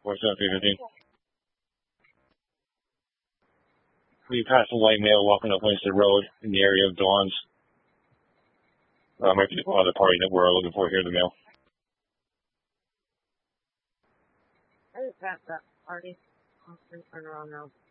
315. We passed a white male walking up Winston Road in the area of Dawn's. Might be the other party that we're looking for here, the male. I just passed that party. I'll turn around now.